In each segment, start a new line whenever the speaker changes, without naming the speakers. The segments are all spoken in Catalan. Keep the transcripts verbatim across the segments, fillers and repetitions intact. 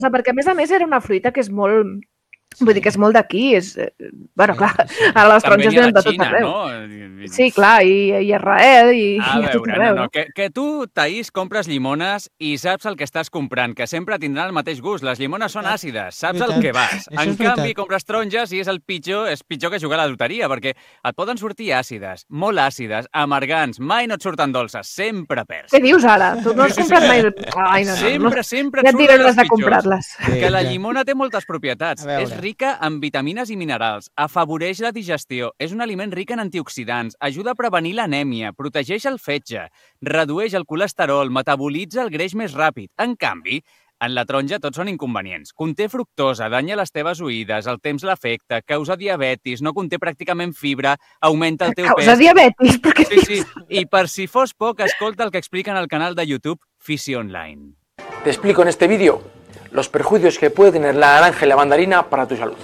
Perquè, a més a més, era una fruita que és molt... Vull dir que és molt d'aquí, és... Bueno, clar, ara les taronges venen de tot arreu.
No?
Sí, clar, i, i Israel, i,
a
i a tot
veure,
arreu.
No, no, que, que tu, Taís, compres llimones i saps el que estàs comprant, que sempre tindran el mateix gust. Les llimones són àcides, saps el que vas. En canvi, compres taronges i és el pitjor, és pitjor que jugar a la loteria, perquè et poden sortir àcides, molt àcides, amargants, mai no et surten dolces, sempre perds.
Què dius ara? Tu no has comprat mai... Ai, no, no,
sempre,
no.
sempre
Ja
et
et diré
surten les
de
pitjors.
comprar-les.
Que la llimona té moltes propietats. És rica en vitamines i minerals, afavoreix la digestió, és un aliment ric en antioxidants, ajuda a prevenir l'anèmia, protegeix el fetge, redueix el colesterol, metabolitza el greix més ràpid. En canvi, en la taronja tots són inconvenients. Conté fructosa, danya les teves oïdes, el temps l'afecta, causa diabetis, no conté pràcticament fibra, augmenta el teu pes...
Causa diabetis? Per què
sí, sí. I per si fos poc, escolta el que explica en el canal de YouTube Fisio Online.
Te explico en este vídeo los perjuicios que puede tener la naranja y la mandarina para tu salud.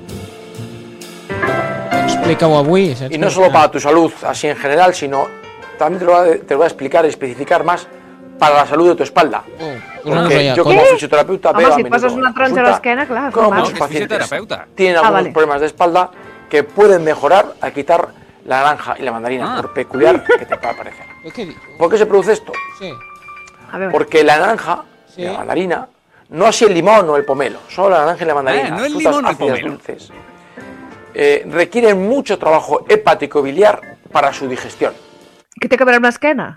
Explica-ho avui. Saps?
Y no solo para tu salud así en general, sino también te lo, voy a, te lo voy a explicar y especificar más para la salud de tu espalda.
Oh,
Porque yo como fisioterapeuta
Home,
veo
si et poses una taronja a l'esquena, clar.
como
no,
muchos pacientes tienen
ah,
algunos
vale.
problemas de espalda que pueden mejorar al quitar la naranja y la mandarina, ah. por peculiar que te pueda parecer. ¿Por qué se produce esto?
Sí.
A ver.
Porque la naranja sí. y la mandarina, no así el limón o el pomelo, solo la naranja y la mandarina,
eh, no el
frutas
limón o el
ácidas
pomelo.
dulces, eh, requieren mucho trabajo hepático-biliar para su digestión.
Què té que veure amb l'esquena?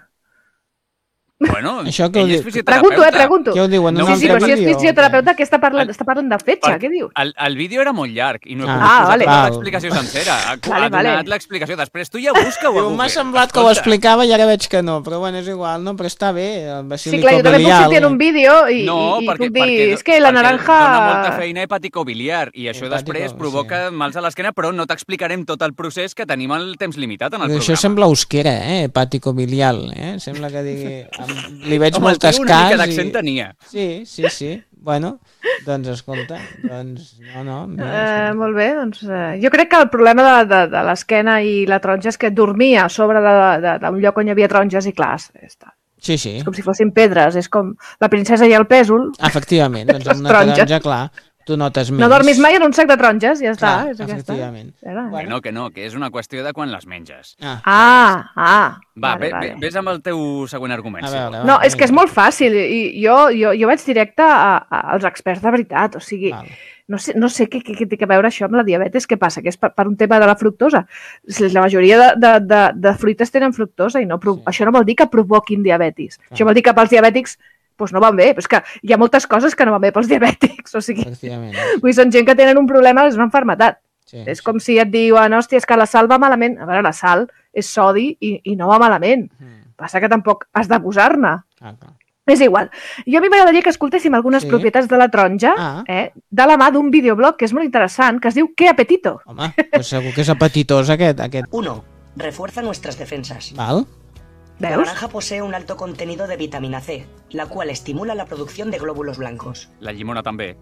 Bueno,
això que
ell és fisioterapeuta.
Pregunto, eh, pregunto.
Què ho diuen?
No, sí, sí, però si és fisioterapeuta, què està parlant? Està parlant de fetge, què diu?
El, el vídeo era molt llarg i no he
Ah,
pogut
ah,
posar
vale.
tota l'explicació sencera. Ha,
vale,
ha donat
vale.
l'explicació. Després tu ja busca-ho a Google.
M'ha semblat que ho explicava i ara veig que no, però bueno, és igual, no? Però està bé, el
Sí, clar, jo també puc sortir en un vídeo i,
no,
i, i
perquè,
puc dir,
perquè,
és que la naranja...
dona molta feina hepaticobiliar i això
Hepàtico,
després provoca
sí.
mals a l'esquena, però no t'explicarem tot el procés que tenim el temps limitat en el
Però
programa.
això sembla euskera, eh? Hepàtico-biliar, eh? Sembla que digui... Li veig
Home,
moltes
una mica
cas
d'accent
i...
tenia.
Sí, sí, sí. Bueno, doncs escolta, doncs no, no. no
eh, molt bé, doncs eh, jo crec que el problema de, de, de l'esquena i la taronja és que dormia a sobre d'un lloc on hi havia taronges i clar, està.
Sí, sí.
És com si fossin pedres, és com la princesa i el pèsol.
Efectivament, doncs amb una taronja, clar, tu notes més.
No dormis mai en un sac de taronges, ja està.
Clar,
és
efectivament.
Era,
que no, que no, que és una qüestió de quan les menges.
Ah,
ah. ah
Va,
vale,
ve,
vale.
vés amb el teu següent argument.
A veure,
no, és que és molt fàcil i jo, jo, jo vaig directe a, a, als experts de veritat, o sigui,
Val.
no sé, no sé què, què, què té a veure això amb la diabetes, què passa, que és per, per un tema de la fructosa. La majoria de, de, de, de fruites tenen fructosa i no, sí. Això no vol dir que provoquin diabetis. Ah. Això vol dir que pels diabètics doncs no van bé, però és que hi ha moltes coses que no van bé pels diabètics, o sigui, vull dir, són gent que tenen un problema, és una malaltia. Sí, és sí. Com si et diuen, hòstia, és que la sal va malament. A veure, la sal és sodi i, i no va malament. Mm. Passa que tampoc has de posar-ne. Ah, és igual. Jo a mi m'agradaria que escoltéssim algunes sí. propietats de la taronja ah. eh, de la mà d'un videoblog que és molt interessant, que es diu ¿Qué apetito?
Home, pues segur que és apetitós aquest. aquest.
uno. Refuerza nuestras defensas.
Val.
La naranja posee un alto contenido de vitamina C, la cual estimula la producción de glóbulos blancos.
La llimona també.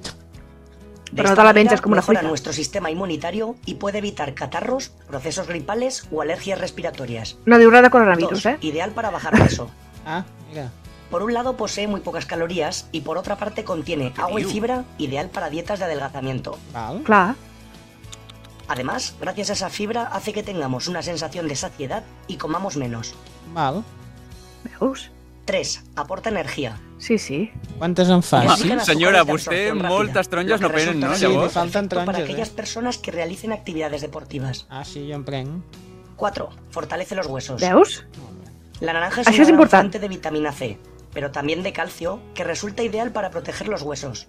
De esta manera mejora nuestro sistema inmunitario y puede evitar catarros, procesos gripales o alergias respiratorias.
No diu res de coronavirus, eh?
Ideal para bajar peso.
Ah, mira.
Por un lado posee muy pocas calorías y por otra parte contiene agua y fibra, ideal para dietas de adelgazamiento.
Val.
Clar.
Además, gracias a esa fibra hace que tengamos una sensación de saciedad y comamos menos.
Val.
Veus?
tres. Aporta energia.
Sí, sí.
Quantes en fa?
Home, senyora, vostè moltes taronges no prenen, no?
Sí, li falten taronges,
para aquellas
eh?
personas que realicen actividades deportivas.
Ah, sí, jo en prenc.
cuatro. Fortalece los huesos.
Veus?
La naranja es
Això
una
és
gran
important.
fuente de vitamina C, pero también de calcio, que resulta ideal para proteger los huesos.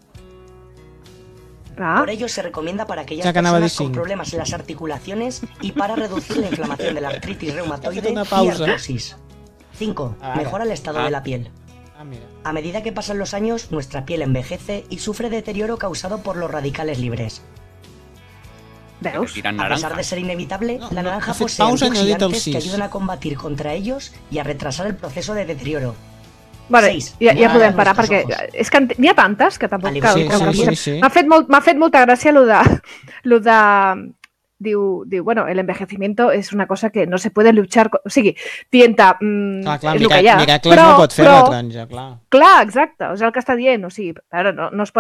Ah.
Por ello se recomienda para aquellas
Ja que
personas con problemas en las articulaciones y para reducir la inflamación de la artritis reumatoide y artrosis. cinco.
Ah,
Mejora el estado
ah.
de la piel.
Ah, mira.
A medida que pasan los años, nuestra piel envejece y sufre deterioro causado por los radicales libres.
Veus?
A pesar de ser inevitable,
no,
la naranja
no,
posee
pausa,
antioxidantes que ayudan a combatir contra ellos y a retrasar el proceso de deterioro.
Vale,
Seis.
ja, ja
Mira
podem parar,
nuestros
perquè
ojos.
és que n'hi ha tantes que tampoc
Vale,
cal.
sí,
cal
sí,
dir.
sí, sí.
M'ha fet, molt, m'ha fet molta gràcia lo de, lo de diu, diu, bueno, el envejecimiento es una cosa que no se puede luchar... O sigui, tienta, mm,
clar, clar,
és el que hi ha.
Miracles
però,
no pot fer
però,
la taronja, clar.
Clar, exacte, és el que està dient. O sigui, ara no, no es pot